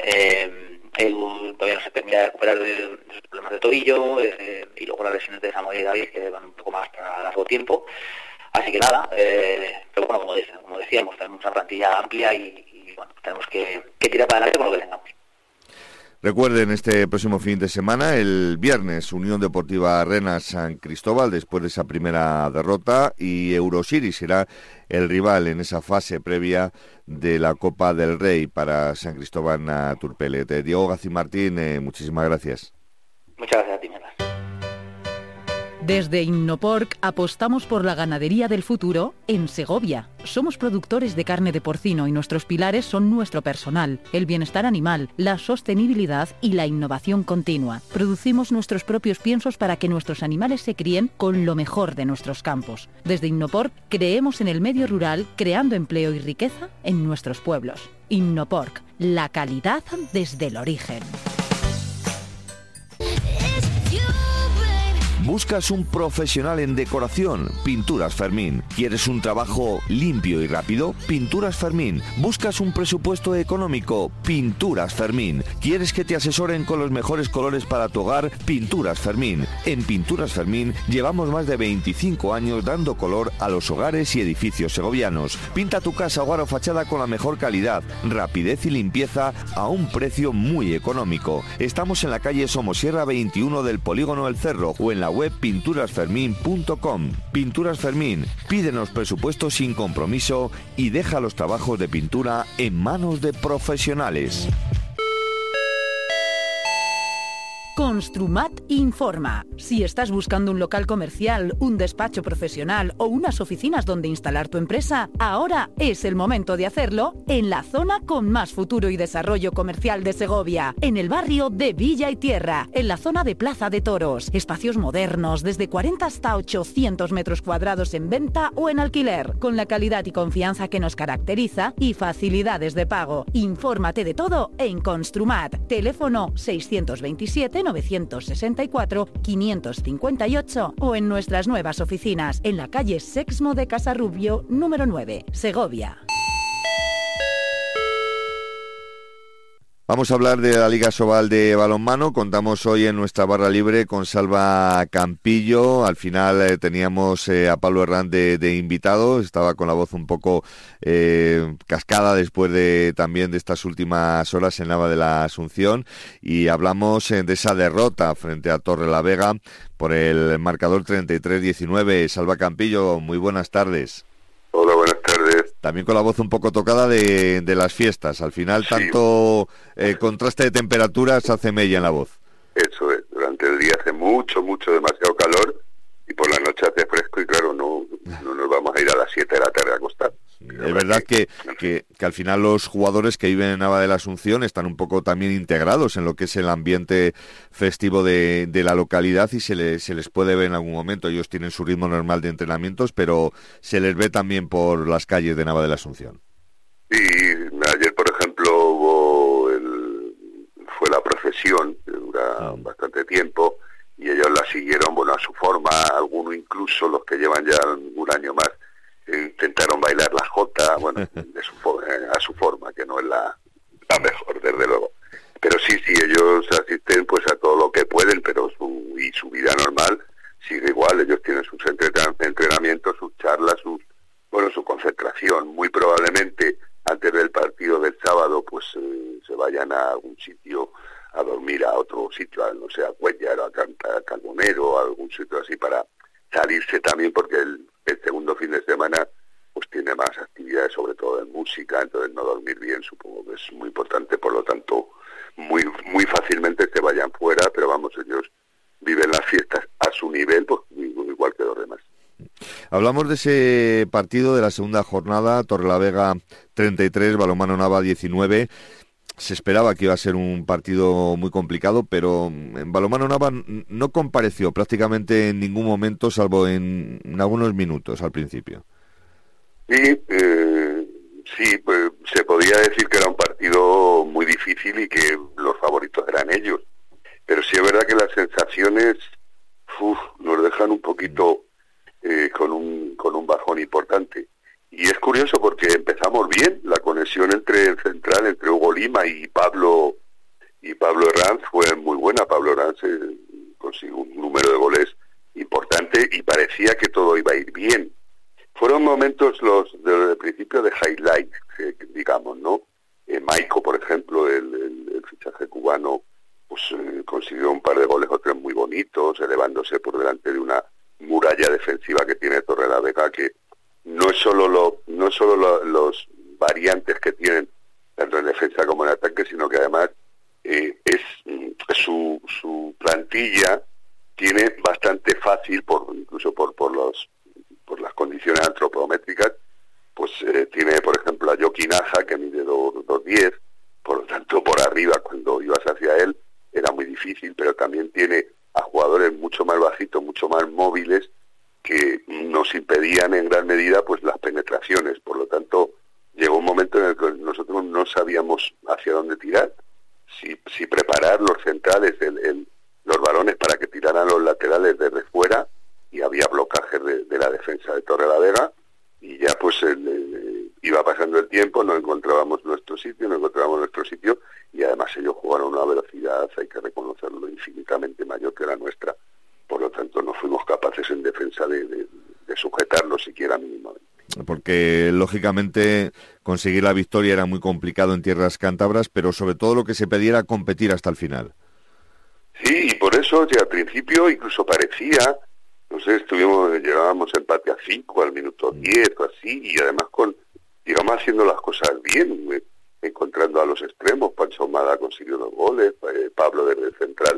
Él todavía no se termina de recuperar de sus problemas de tobillo, y luego las lesiones de Samuel y David, que van un poco más para largo tiempo. Así que nada, pero bueno, como decíamos, tenemos una plantilla amplia y bueno, tenemos que tirar para adelante con lo que tengamos. Recuerden, este próximo fin de semana, el viernes, Unión Deportiva Rena San Cristóbal, después de esa primera derrota, y Eurosiris será el rival en esa fase previa de la Copa del Rey para San Cristóbal na Turpelet. Diego Gacimartín, muchísimas gracias. Muchas gracias a ti, Melas. Desde Innoporc apostamos por la ganadería del futuro en Segovia. Somos productores de carne de porcino y nuestros pilares son nuestro personal, el bienestar animal, la sostenibilidad y la innovación continua. Producimos nuestros propios piensos para que nuestros animales se críen con lo mejor de nuestros campos. Desde Innoporc creemos en el medio rural, creando empleo y riqueza en nuestros pueblos. Innoporc, la calidad desde el origen. ¿Buscas un profesional en decoración? Pinturas Fermín. ¿Quieres un trabajo limpio y rápido? Pinturas Fermín. ¿Buscas un presupuesto económico? Pinturas Fermín. ¿Quieres que te asesoren con los mejores colores para tu hogar? Pinturas Fermín. En Pinturas Fermín llevamos más de 25 años dando color a los hogares y edificios segovianos. Pinta tu casa, hogar o fachada con la mejor calidad, rapidez y limpieza a un precio muy económico. Estamos en la calle Somosierra 21 del Polígono El Cerro o en la web pinturasfermin.com. Pinturas Fermín, pídenos presupuesto sin compromiso y deja los trabajos de pintura en manos de profesionales. Con Construmat informa. Si estás buscando un local comercial, un despacho profesional o unas oficinas donde instalar tu empresa, ahora es el momento de hacerlo en la zona con más futuro y desarrollo comercial de Segovia, en el barrio de Villa y Tierra, en la zona de Plaza de Toros. Espacios modernos, desde 40 hasta 800 metros cuadrados en venta o en alquiler, con la calidad y confianza que nos caracteriza y facilidades de pago. Infórmate de todo en Construmat. Teléfono 627 964 558 o en nuestras nuevas oficinas en la calle Sexmo de Casarrubio, número 9, Segovia. Vamos a hablar de la Liga Sobal de balonmano. Contamos hoy en nuestra barra libre con Salva Campillo. Al final teníamos a Pablo Hernández de invitado. Estaba con la voz un poco cascada después también de estas últimas horas en Nava de la Asunción. Y hablamos de esa derrota frente a Torrelavega por el marcador 33-19. Salva Campillo, muy buenas tardes. Hola, buenas tardes. También con la voz un poco tocada de las fiestas. Al final, tanto contraste de temperaturas hace mella en la voz. Eso es. Durante el día hace mucho, demasiado calor y por la noche hace fresco y claro, no nos vamos a ir a las 7 de la tarde a acostar. Es verdad que al final los jugadores que viven en Nava de la Asunción están un poco también integrados en lo que es el ambiente festivo de la localidad y se les puede ver en algún momento. Ellos tienen su ritmo normal de entrenamientos, pero se les ve también por las calles de Nava de la Asunción. Sí, ayer por ejemplo fue la procesión, que dura bastante tiempo, y ellos la siguieron a su forma, algunos incluso, los que llevan ya un año más, intentaron bailar la jota, a su forma, que no es la mejor, desde luego. Pero sí, ellos asisten pues a todo lo que pueden, pero su vida normal sigue igual. Ellos tienen sus entrenamientos, sus charlas, su concentración. Muy probablemente antes del partido del sábado pues se vayan a algún sitio a dormir, a otro sitio, a Cuéllar, a Carbonero, a algún sitio así para salirse también, porque el segundo fin de semana pues tiene más actividades, sobre todo de música, entonces no dormir bien supongo que es muy importante, por lo tanto muy fácilmente se vayan fuera, pero vamos, ellos viven las fiestas a su nivel, pues igual que los demás. Hablamos de ese partido de la segunda jornada, Torrelavega 33, Balonmano Nava 19. Se esperaba que iba a ser un partido muy complicado, pero en Balonmano Nava no compareció prácticamente en ningún momento, salvo en algunos minutos al principio. Sí, pues se podía decir que era un partido muy difícil y que los favoritos eran ellos. Pero sí es verdad que las sensaciones nos dejan un poquito con un bajón importante. Y es curioso porque empezamos bien, la conexión entre el central, entre Hugo Lima y Pablo Herranz fue muy buena. Pablo Herranz consiguió un número de goles importante y parecía que todo iba a ir bien. Fueron momentos desde el principio de highlight, digamos, ¿no? Maico, por ejemplo, el fichaje cubano, pues consiguió un par de goles o tres muy bonitos, elevándose por delante de una muralla defensiva que tiene Torrelavega, que no es solo los variantes que tienen tanto en defensa como en ataque, sino que además su plantilla tiene bastante fácil, incluso por las condiciones antropométricas, pues tiene por ejemplo a Joaquín Naja, que mide 2'10", por lo tanto por arriba cuando ibas hacia él era muy difícil, pero también tiene a jugadores mucho más bajitos, mucho más móviles, que nos impedían en gran medida pues las penetraciones. Por lo tanto, llegó un momento en el que nosotros no sabíamos hacia dónde tirar, si preparar los centrales, los balones para que tiraran los laterales desde fuera, y había blocajes de la defensa de Torrelavega, y ya pues iba pasando el tiempo, no encontrábamos nuestro sitio, y además ellos jugaron a una velocidad, hay que reconocerlo, infinitamente mayor que la nuestra. Por lo tanto, no fuimos capaces en defensa de sujetarlo siquiera mínimamente. Porque, lógicamente, conseguir la victoria era muy complicado en tierras cántabras, pero sobre todo lo que se pedía era competir hasta el final. Sí, y por eso, al principio incluso parecía, llegábamos a empate a 5 al minuto 10 o así, y además llegamos haciendo las cosas bien, encontrando a los extremos. Pancho Ahumada consiguió 2 goles, Pablo desde el central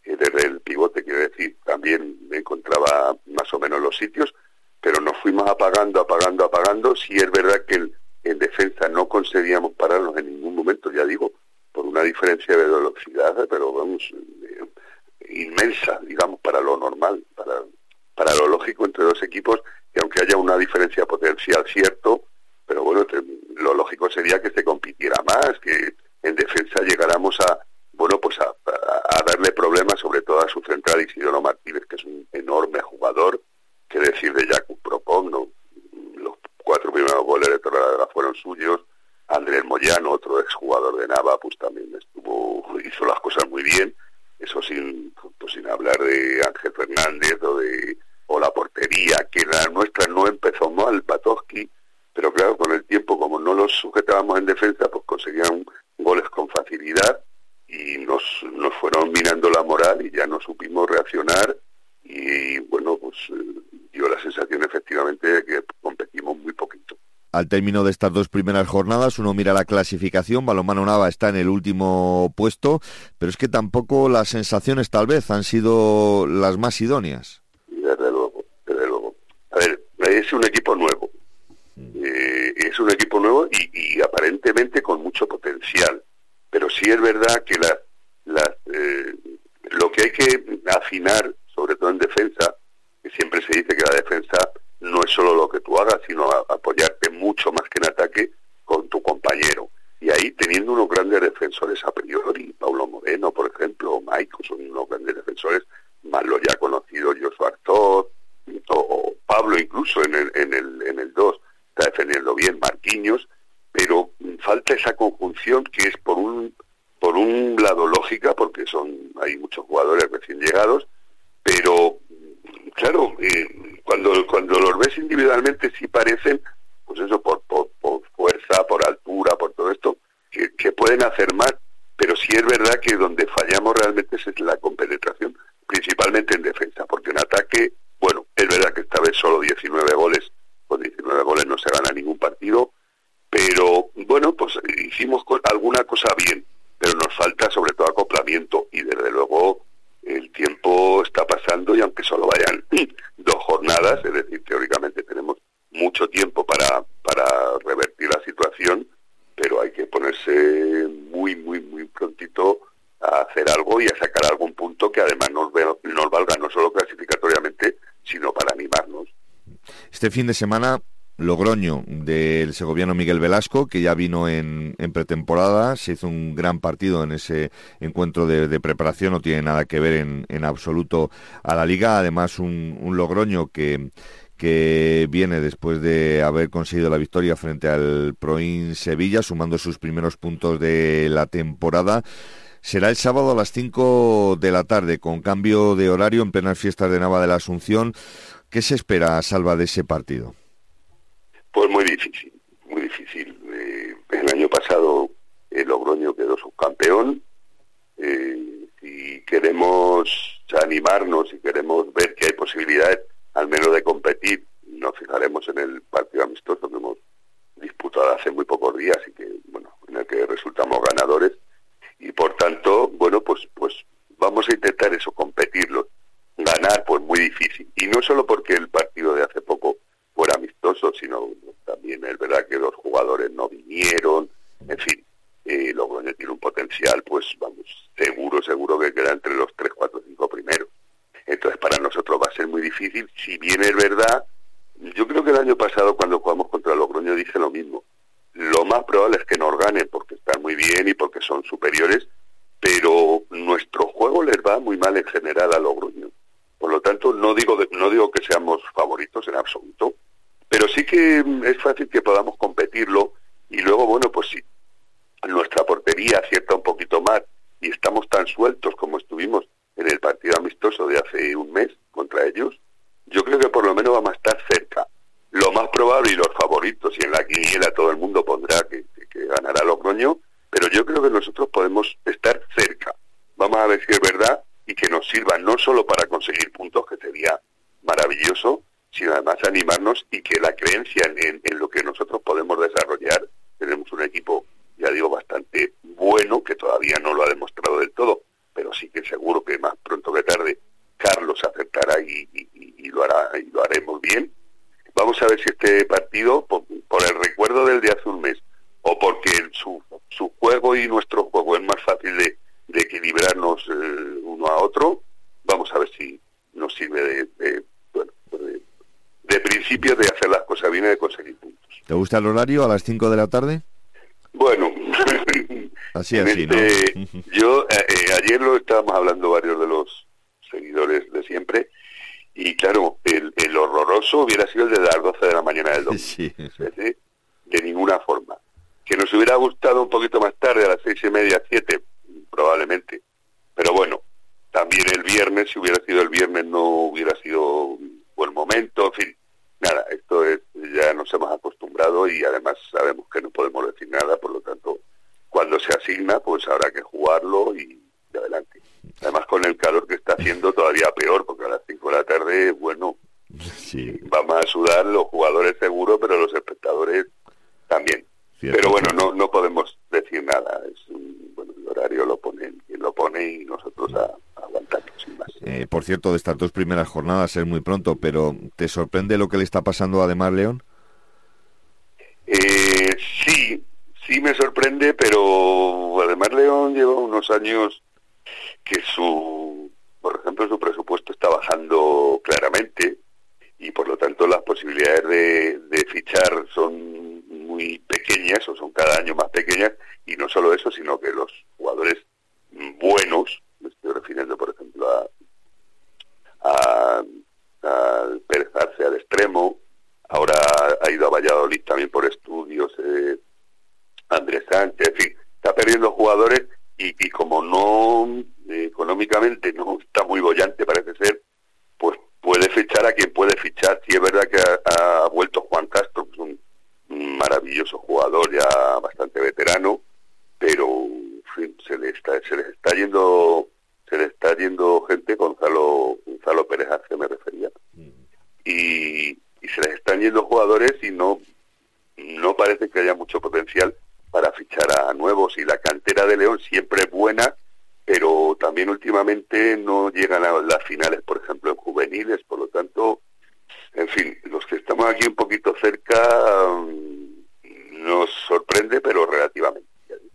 desde el pivote, quiero decir, también me encontraba más o menos los sitios, pero nos fuimos apagando. Sí es verdad que en defensa no conseguíamos pararnos en ningún momento, ya digo, por una diferencia de velocidad, pero vamos, inmensa, digamos, para lo normal, para lo lógico entre dos equipos, y aunque haya una diferencia potencial, cierto, pero bueno, lo lógico sería que se compitiera más, que en defensa llegáramos a darle problemas, sobre todo a su central Isidoro Martínez, que es un enorme jugador, que decir de Jakub Propón, ¿no? Los 4 primeros goles de Torrelavega fueron suyos. Andrés Moyano, otro exjugador de Nava, pues también hizo las cosas muy bien, eso sin hablar de Ángel Fernández o la portería, que la nuestra no empezó mal, Patowski, pero claro, con el tiempo, como no los sujetábamos en defensa, pues conseguían goles con facilidad y nos fueron minando la moral y ya no supimos reaccionar, y bueno, pues dio la sensación efectivamente de que competimos muy poquito. Al término de estas 2 primeras jornadas, uno mira la clasificación, Balonmano Nava está en el último puesto, pero es que tampoco las sensaciones tal vez han sido las más idóneas. Desde luego. A ver, es un equipo nuevo. Y aparentemente con mucho potencial, pero sí es verdad que lo que hay que afinar, sobre todo en defensa, que siempre se dice que la defensa no es solo lo que tú hagas, sino apoyarte mucho más que en ataque con tu compañero. Y ahí, teniendo unos grandes defensores a priori, Paulo Moreno, por ejemplo, o Maiko, son unos grandes defensores, más lo ya conocido Joshua Artoz, o Pablo incluso en el 2, está defendiendo bien, Marquinhos, pero falta esa conjunción que es por un lado lógica, porque hay muchos jugadores recién llegados, pero claro, cuando los ves individualmente sí parecen, pues eso, por fuerza, por altura, por todo esto, que pueden hacer más, pero sí es verdad que donde fallamos realmente es la compenetración, principalmente en defensa, porque en ataque, bueno, es verdad que esta vez solo 19 goles, con 19 goles no se gana ningún partido, pero bueno, pues hicimos alguna cosa bien, pero nos falta sobre todo acoplamiento, y desde luego el tiempo está pasando, y aunque solo vayan 2 jornadas, es decir, teóricamente tenemos mucho tiempo para revertir la situación, pero hay que ponerse muy prontito a hacer algo y a sacar algún punto que además nos valga no solo clasificatoriamente, sino para animarnos. Este fin de semana, Logroño del segoviano Miguel Velasco, que ya vino en pretemporada, se hizo un gran partido en ese encuentro de preparación, no tiene nada que ver en absoluto a la Liga, además un Logroño que viene después de haber conseguido la victoria frente al Proin Sevilla, sumando sus primeros puntos de la temporada. Será el sábado a las 5 de la tarde, con cambio de horario en plenas fiestas de Nava de la Asunción. ¿Qué se espera, Salva, de ese partido? Pues muy difícil. El año pasado el Logroño quedó subcampeón. Si queremos animarnos y queremos ver que hay posibilidades al menos de competir, nos fijaremos en el partido amistoso que hemos disputado hace muy pocos días y que, bueno, en el que resultamos ganadores, y por tanto, bueno, pues vamos a intentar eso, competirlo. Ganar, pues muy difícil, y no solo porque el partido de hace poco fuera amistoso, sino también es verdad que 2 jugadores no vinieron, en fin, Logroño tiene un potencial, pues vamos, seguro que queda entre los 3, 4, 5 primeros. Entonces para nosotros va a ser muy difícil, si bien es verdad, yo creo que el año pasado cuando jugamos contra Logroño dije lo mismo, lo más probable es que nos ganen porque están muy bien y porque son superiores, pero nuestro juego les va muy mal en general a Logroño. Por lo tanto, no digo que seamos favoritos en absoluto, pero sí que es fácil que podamos competirlo, y luego, bueno, pues si nuestra portería acierta un poquito más y estamos tan sueltos como estuvimos en el partido amistoso de hace un mes contra ellos, yo creo que por lo menos vamos a estar cerca. Lo más probable, y los favoritos, y en la quiniela todo el mundo pondrá que ganará Logroño, pero yo creo que nosotros podemos estar cerca. Vamos a ver si es verdad, y que nos sirva no solo para conseguir puntos, que sería maravilloso, sino además animarnos y que la creencia en lo que nosotros podemos desarrollar. Tenemos un equipo, ya digo, bastante bueno, que todavía no lo ha demostrado del todo, pero yo sí que seguro que más pronto que tarde Carlos aceptará y lo haremos bien. Vamos a ver si este partido, por el recuerdo del de hace un mes, o porque su juego y nuestro juego es más fácil de equilibrarnos uno a otro, vamos a ver si nos sirve de principio de hacer las cosas bien y de conseguir puntos. ¿Te gusta el horario a las 5 de la tarde? Bueno, así, ¿no? Yo ayer lo estábamos hablando varios de los seguidores de siempre, y claro, el horroroso hubiera sido el de las 12 de la mañana del domingo. Sí. De ninguna forma. Que nos hubiera gustado un poquito más tarde, a las 6:30, 7, probablemente. Pero bueno, también el viernes, si hubiera sido el viernes, no hubiera sido un buen momento. En fin, nada, esto es, ya nos hemos acostumbrado y además sabemos que no podemos decir nada, por lo tanto, cuando se asigna, pues habrá que jugarlo y adelante. Además, con el calor que está haciendo, todavía peor, porque a las 5 de la tarde, bueno, vamos a sudar los jugadores seguro, pero los espectadores también. Cierto, pero bueno, no podemos decir nada. El horario lo pone quien lo pone y nosotros aguantamos sin más. Por cierto, de estas 2 primeras jornadas es muy pronto, pero ¿te sorprende lo que le está pasando a Ademar León? Sí me sorprende, pero Ademar León lleva unos años que por ejemplo, su presupuesto está bajando claramente y por lo tanto las posibilidades de fichar son muy pequeñas, o son cada año más pequeñas, y no solo eso, sino que los jugadores buenos, me estoy refiriendo por ejemplo a Pérez Arce al extremo, ahora ha ido a Valladolid también por estudios, Andrés Sánchez, en fin, está perdiendo jugadores y como no económicamente no está muy bollante, parece ser, pues puede fichar a quien puede fichar. Sí, es verdad que ha vuelto Juan Castro, que es un maravilloso jugador ya bastante veterano, pero en fin, se le está yendo gente. Gonzalo Pérez Arce me refería, y se les están yendo jugadores y no parece que haya mucho potencial para fichar a nuevos, y la cantera de León siempre es buena, pero también últimamente no llegan a las finales, por ejemplo, en juveniles. Por lo tanto, en fin, los que estamos aquí un poquito cerca nos sorprende, pero relativamente.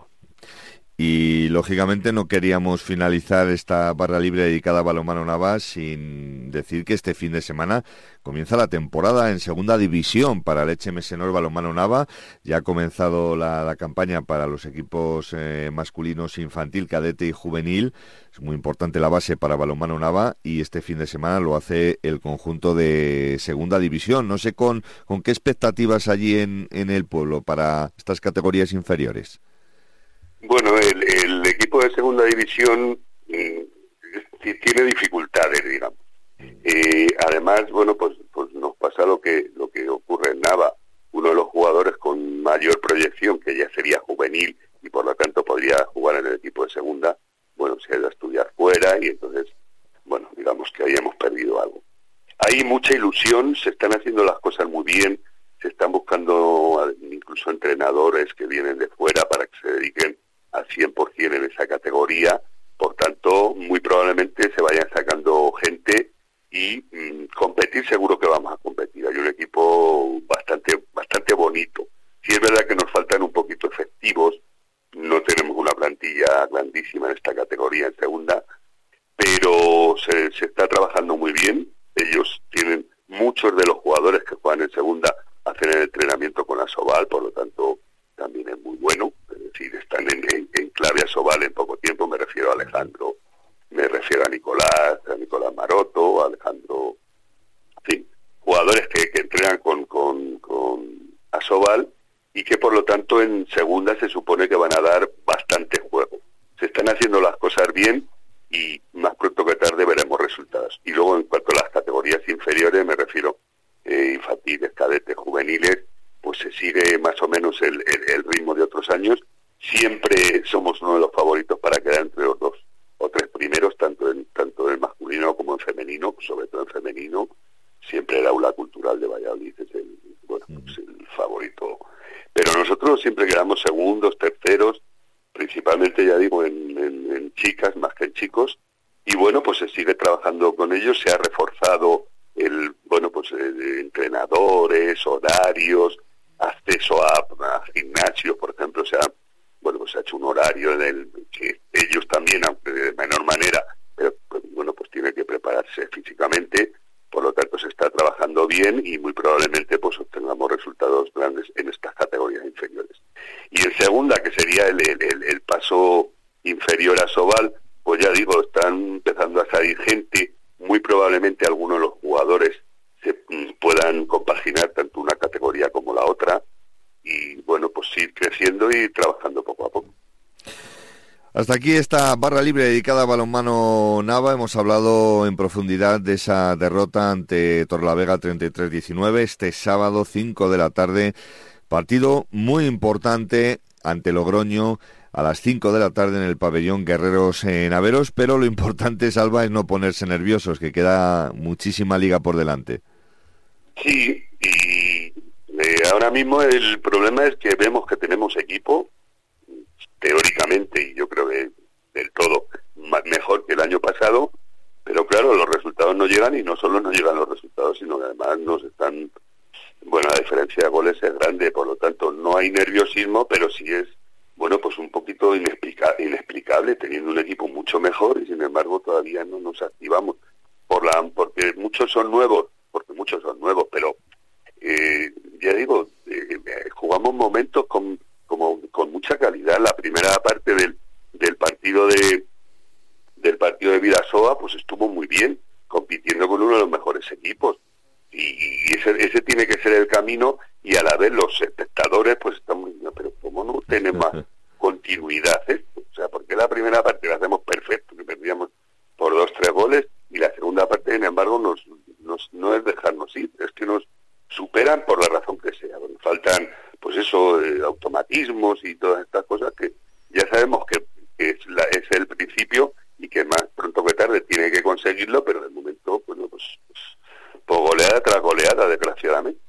Y lógicamente no queríamos finalizar esta barra libre dedicada a Balonmano Nava sin decir que este fin de semana comienza la temporada en segunda división para el HMS Nord Balonmano Nava. Ya ha comenzado la campaña para los equipos masculinos infantil, cadete y juvenil. Es muy importante la base para Balonmano Nava y este fin de semana lo hace el conjunto de segunda división. No sé con qué expectativas allí en el pueblo para estas categorías inferiores. Bueno, el equipo de segunda división tiene dificultades, digamos. Además, bueno, pues nos pasa lo que ocurre en Nava. Uno de los jugadores con mayor proyección, que ya sería juvenil y por lo tanto podría jugar en el equipo de segunda, bueno, se ha ido a estudiar fuera y entonces, bueno, digamos que ahí hemos perdido algo. Hay mucha ilusión, se están haciendo las cosas muy bien, se están buscando incluso entrenadores que vienen de fuera para que se dediquen al 100% en esa categoría. Por tanto, muy probablemente se vayan sacando gente y competir, seguro que vamos a competir. Hay un equipo bastante bonito. Sí es verdad que nos faltan un poquito efectivos, no tenemos una plantilla grandísima en esta categoría en segunda, pero se está trabajando muy bien. Ellos tienen, muchos de los jugadores que juegan en segunda hacen el entrenamiento con Asobal, por lo tanto también es muy bueno. Es decir, están en clave Asobal en poco tiempo. Me refiero a Alejandro, me refiero a Nicolás Maroto, a Alejandro, en fin, jugadores que entrenan con Asobal y que por lo tanto en segunda se supone que van a dar bastante juego. Se están haciendo las cosas bien y más pronto que tarde veremos resultados. Y luego en cuanto a las categorías inferiores, me refiero infantiles, cadetes, juveniles, pues se sigue más o menos el ritmo de otros años. Siempre somos uno de los favoritos para quedar entre los 2 o 3 primeros, tanto en el masculino como en femenino, sobre todo en femenino. Siempre el aula cultural de Valladolid es el favorito. Pero nosotros siempre quedamos segundos, terceros, principalmente, ya digo, en chicas más que en chicos, y bueno, pues se sigue trabajando con ellos, se ha reforzado entrenadores, horarios, acceso a gimnasios, por ejemplo, se ha hecho un horario en el que ellos también, aunque de menor manera, pero pues tienen que prepararse físicamente, por lo tanto se está trabajando bien y muy probablemente pues obtengamos resultados grandes en estas categorías inferiores. Y en segunda, que sería el paso inferior a Sobal, pues ya digo, están empezando a salir gente, muy probablemente algunos de los jugadores se puedan compaginar tanto una categoría como la otra, y bueno, pues ir creciendo y trabajando poco a poco. Hasta aquí esta barra libre dedicada a balonmano Nava. Hemos hablado en profundidad de esa derrota ante Torrelavega 33-19 este sábado 5 de la tarde. Partido muy importante ante Logroño a las 5 de la tarde en el pabellón Guerreros Naveros, pero lo importante, Salva, es no ponerse nerviosos, que queda muchísima liga por delante. Sí, y ahora mismo el problema es que vemos que tenemos equipo, teóricamente, y yo creo que del todo mejor que el año pasado, pero claro, los resultados no llegan, y no solo no llegan los resultados, sino que además la diferencia de goles es grande, por lo tanto no hay nerviosismo, pero sí es, pues un poquito inexplicable, teniendo un equipo mucho mejor, y sin embargo todavía no nos activamos, porque muchos son nuevos, pero ya digo, jugamos momentos con mucha calidad. La primera parte del partido de Vidasoa pues estuvo muy bien, compitiendo con uno de los mejores equipos, y ese tiene que ser el camino, y a la vez los espectadores pues están muy bien, pero ¿cómo no tiene más continuidad esto? O sea, porque la primera parte la hacemos perfecto, que perdíamos por 2-3 goles, y la segunda parte, sin embargo, no es dejarnos ir, es que nos superan por la razón que sea. Bueno, faltan automatismos y todas estas cosas que ya sabemos que es el principio, y que más pronto que tarde tiene que conseguirlo, pero de momento pues goleada tras goleada, desgraciadamente.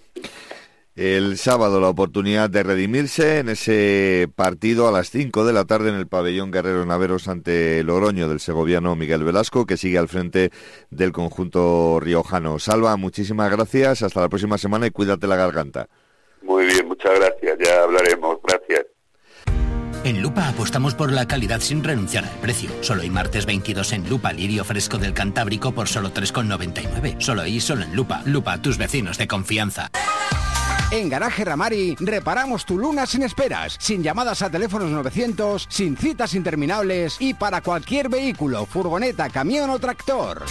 El sábado la oportunidad de redimirse en ese partido a las 5 de la tarde en el pabellón Guerreros Naveros ante Logroño del segoviano Miguel Velasco, que sigue al frente del conjunto riojano. Salva, muchísimas gracias, hasta la próxima semana y cuídate la garganta. Muy bien, muchas gracias, ya hablaremos, gracias. En Lupa apostamos por la calidad sin renunciar al precio. Solo hoy martes 22 en Lupa, lirio fresco del Cantábrico por solo 3,99. Solo hoy, solo en Lupa. Lupa, tus vecinos de confianza. En Garaje Ramari reparamos tu Luna sin esperas, sin llamadas a teléfonos 900, sin citas interminables y para cualquier vehículo, furgoneta, camión o tractor.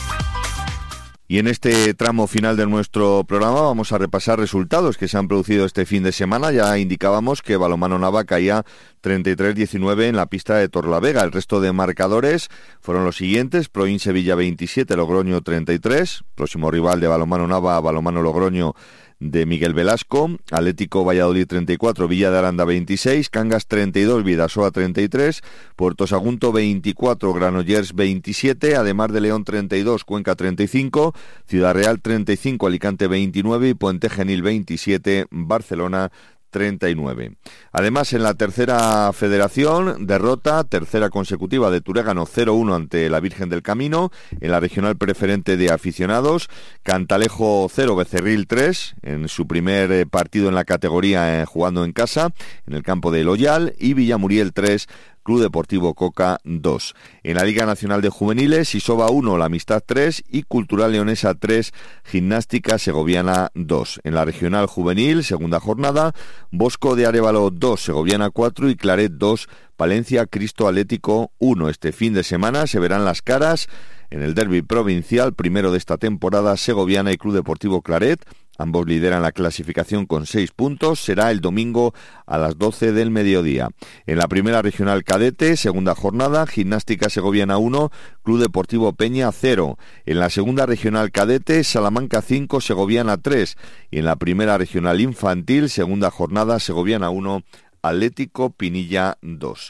Y en este tramo final de nuestro programa vamos a repasar resultados que se han producido este fin de semana. Ya indicábamos que Balonmano Nava caía 33-19 en la pista de Torrelavega. El resto de marcadores fueron los siguientes: Proin Sevilla 27, Logroño 33. Próximo rival de Balonmano Nava, Balonmano Logroño de Miguel Velasco. Atlético Valladolid 34, Villa de Aranda 26, Cangas 32, Vidasoa 33, Puerto Sagunto 24, Granollers 27, además de León 32, Cuenca 35, Ciudad Real 35, Alicante 29 y Puente Genil 27, Barcelona 39. Además, en la tercera federación, derrota tercera consecutiva de Turégano 0-1 ante la Virgen del Camino. En la regional preferente de aficionados, Cantalejo 0, Becerril 3, en su primer partido en la categoría jugando en casa, en el campo de Loyal, y Villamuriel 3, Club Deportivo Coca 2. En la Liga Nacional de Juveniles, Isoba 1, La Amistad 3 y Cultural Leonesa 3, Gimnástica Segoviana 2. En la Regional Juvenil, segunda jornada, Bosco de Arévalo 2, Segoviana 4 y Claret 2, Palencia Cristo Atlético 1. Este fin de semana se verán las caras en el derbi provincial, primero de esta temporada, Segoviana y Club Deportivo Claret. Ambos lideran la clasificación con 6 puntos. Será el domingo a las 12 del mediodía. En la primera regional cadete, segunda jornada, Gimnástica Segoviana 1, Club Deportivo Peña 0. En la segunda regional cadete, Salamanca 5, Segoviana 3. Y en la primera regional infantil, segunda jornada, Segoviana 1, Atlético Pinilla 2.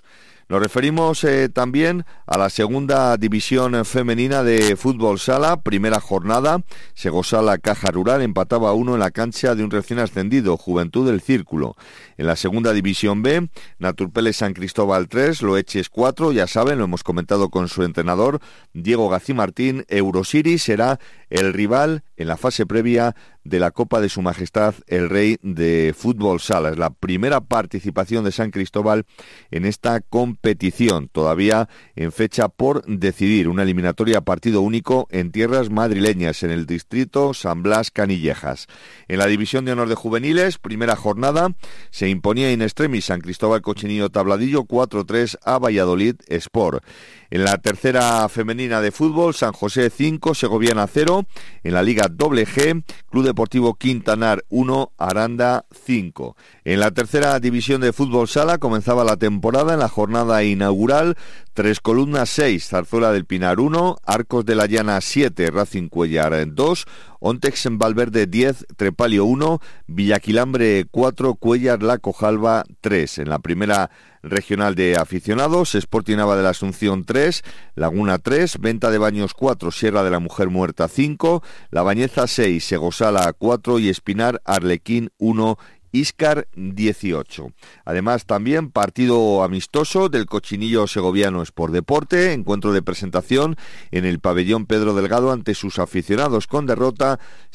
Nos referimos también a la segunda división femenina de fútbol sala, primera jornada. Segosala Caja Rural empataba a 1 en la cancha de un recién ascendido, Juventud del Círculo. En la segunda división B, Naturpele San Cristóbal 3, Loeches 4, ya saben, lo hemos comentado con su entrenador, Diego Gací Martín. Eurosiri será el rival en la fase previa de la Copa de Su Majestad el Rey de Fútbol Sala. Es la primera participación de San Cristóbal en esta competición, todavía en fecha por decidir, una eliminatoria a partido único en tierras madrileñas, en el distrito San Blas Canillejas. En la división de honor de juveniles, primera jornada, se imponía in extremis San Cristóbal Cochinillo Tabladillo 4-3 a Valladolid Sport. En la tercera femenina de fútbol, San José 5, Segoviana 0. En la Liga G, Club Deportivo Quintanar 1, Aranda 5. En la tercera división de fútbol sala comenzaba la temporada en la jornada inaugural. Tres Columnas 6, Zarzuela del Pinar 1, Arcos de la Llana 7, Racing Cuellar 2, Ontex en Valverde 10, Trepalio 1, Villaquilambre 4, Cuellar La Cojalba 3. En la primera regional de aficionados, Sporting Nava de la Asunción 3, Laguna 3, Venta de Baños 4, Sierra de la Mujer Muerta 5, La Bañeza 6, Segosala 4 y Espinar Arlequín 1, Íscar 18. Además también partido amistoso del Cochinillo Segoviano Sport Deporte, encuentro de presentación en el pabellón Pedro Delgado ante sus aficionados con derrota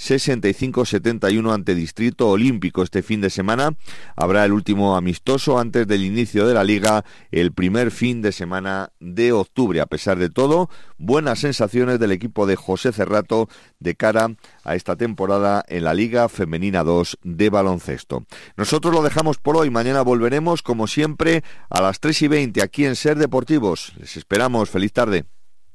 65-71 ante Distrito Olímpico. Este fin de semana habrá el último amistoso antes del inicio de la Liga el primer fin de semana de octubre. A pesar de todo, buenas sensaciones del equipo de José Cerrato de cara a esta temporada en la Liga Femenina 2 de baloncesto. Nosotros lo dejamos por hoy, mañana volveremos como siempre a las 3:20 aquí en Ser Deportivos. Les esperamos, feliz tarde.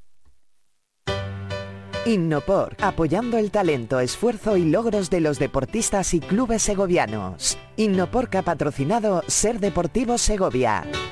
Innopor, apoyando el talento, esfuerzo y logros de los deportistas y clubes segovianos. Innopor que ha patrocinado Ser Deportivos Segovia.